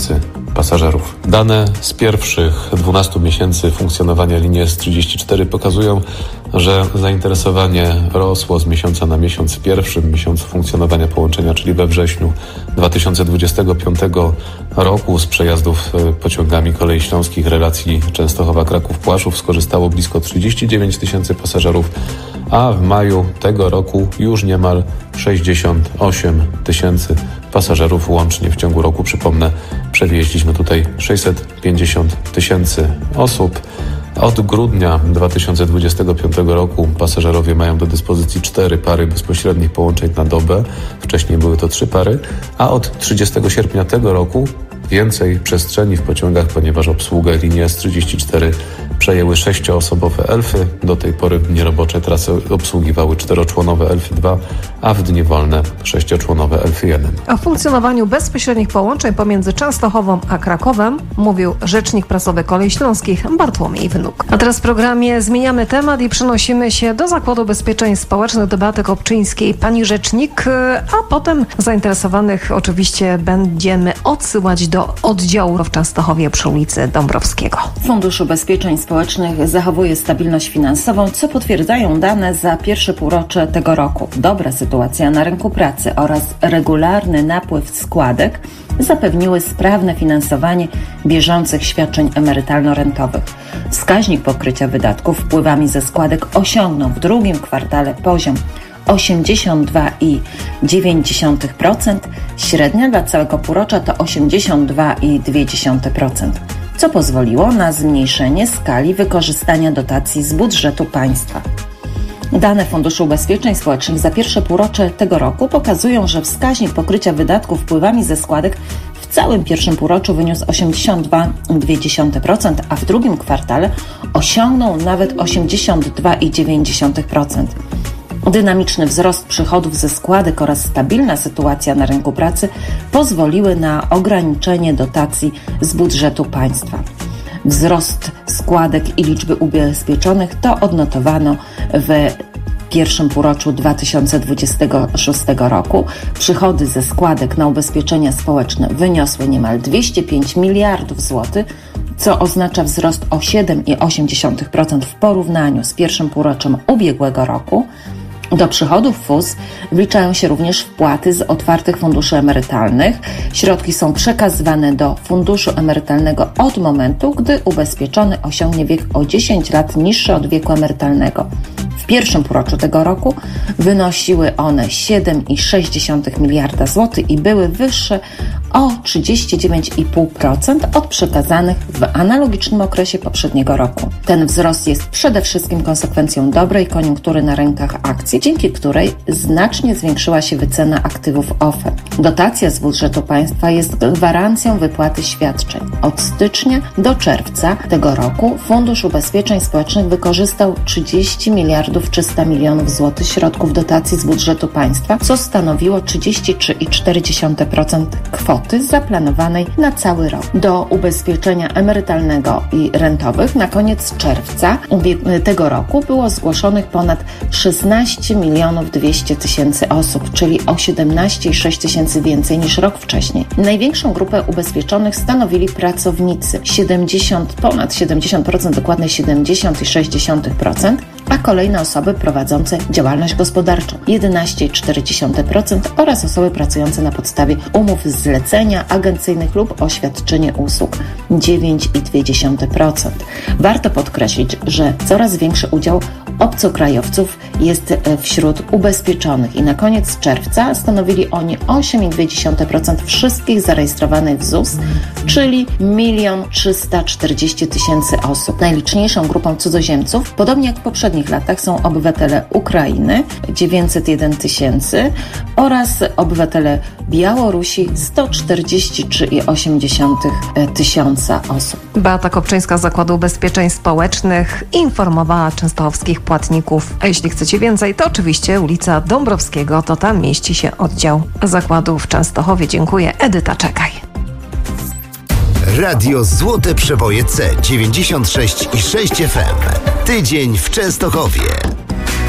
pasażerów. Dane z pierwszych 12 miesięcy funkcjonowania linii S34 pokazują, że zainteresowanie rosło z miesiąca na miesiąc w pierwszym miesiącu funkcjonowania połączenia, czyli we wrześniu 2025 roku. Z przejazdów pociągami kolei śląskich relacji Częstochowa-Kraków-Płaszów skorzystało blisko 39 tysięcy pasażerów, a w maju tego roku już niemal 68 tysięcy pasażerów łącznie w ciągu roku. Przypomnę, przewieźliśmy tutaj 650 tysięcy osób. Od grudnia 2025 roku pasażerowie mają do dyspozycji 4 pary bezpośrednich połączeń na dobę. Wcześniej były to 3 pary, a od 30 sierpnia tego roku więcej przestrzeni w pociągach, ponieważ obsługę linii S34 przejęły 6-osobowe Elfy. Do tej pory w dni robocze trasy obsługiwały 4-członowe Elfy 2, a w dni wolne 6-członowe Elfy 1. O funkcjonowaniu bezpośrednich połączeń pomiędzy Częstochową a Krakowem mówił rzecznik prasowy Kolei Śląskich Bartłomiej Wnuk. A teraz w programie zmieniamy temat i przenosimy się do Zakładu Ubezpieczeń Społecznych do Beaty Kopczyńskiej. Pani rzecznik, a potem zainteresowanych oczywiście będziemy odsyłać do oddziału w Częstochowie przy ulicy Dąbrowskiego. Fundusz Ubezpieczeń Społecznych zachowuje stabilność finansową, co potwierdzają dane za pierwsze półrocze tego roku. Dobra sytuacja na rynku pracy oraz regularny napływ składek zapewniły sprawne finansowanie bieżących świadczeń emerytalno-rentowych. Wskaźnik pokrycia wydatków wpływami ze składek osiągnął w drugim kwartale poziom 82,9%, średnia dla całego półrocza to 82,2%, co pozwoliło na zmniejszenie skali wykorzystania dotacji z budżetu państwa. Dane Funduszu Ubezpieczeń Społecznych za pierwsze półrocze tego roku pokazują, że wskaźnik pokrycia wydatków wpływami ze składek w całym pierwszym półroczu wyniósł 82,2%, a w drugim kwartale osiągnął nawet 82,9%. Dynamiczny wzrost przychodów ze składek oraz stabilna sytuacja na rynku pracy pozwoliły na ograniczenie dotacji z budżetu państwa. Wzrost składek i liczby ubezpieczonych to odnotowano w pierwszym półroczu 2026 roku. Przychody ze składek na ubezpieczenia społeczne wyniosły niemal 205 miliardów złotych, co oznacza wzrost o 7,8% w porównaniu z pierwszym półroczem ubiegłego roku. Do przychodów FUS wliczają się również wpłaty z otwartych funduszy emerytalnych. Środki są przekazywane do funduszu emerytalnego od momentu, gdy ubezpieczony osiągnie wiek o 10 lat niższy od wieku emerytalnego. W pierwszym półroczu tego roku wynosiły one 7,6 miliarda złotych i były wyższe o 39,5% od przekazanych w analogicznym okresie poprzedniego roku. Ten wzrost jest przede wszystkim konsekwencją dobrej koniunktury na rynkach akcji, dzięki której znacznie zwiększyła się wycena aktywów OFE. Dotacja z budżetu państwa jest gwarancją wypłaty świadczeń. Od stycznia do czerwca tego roku Fundusz Ubezpieczeń Społecznych wykorzystał 30 miliardów 300 milionów złotych środków dotacji z budżetu państwa, co stanowiło 33,4% kwoty zaplanowanej na cały rok. Do ubezpieczenia emerytalnego i rentowych na koniec czerwca tego roku było zgłoszonych ponad 16 milionów 200 tysięcy osób, czyli o 17,6 tysięcy więcej niż rok wcześniej. Największą grupę ubezpieczonych stanowili pracownicy, ponad 70%, dokładnie 70,6%, a kolejne osoby prowadzące działalność gospodarczą 11,4% oraz osoby pracujące na podstawie umów zlecenia agencyjnych lub o świadczenie usług 9,2%. Warto podkreślić, że coraz większy udział obcokrajowców jest wśród ubezpieczonych i na koniec czerwca stanowili oni 8,2% wszystkich zarejestrowanych w ZUS, czyli 1 340 000 osób. Najliczniejszą grupą cudzoziemców, podobnie jak w poprzednich latach, są obywatele Ukrainy 901 000 oraz obywatele Białorusi 143,8 tysiąca osób. Beata Kopczyńska z Zakładu Ubezpieczeń Społecznych informowała częstochowskich płatników. A jeśli chcecie więcej, to oczywiście ulica Dąbrowskiego, to tam mieści się oddział zakładu w Częstochowie. Dziękuję. Edyta Czekaj. Radio Złote Przeboje C 96,6 FM. Tydzień w Częstochowie.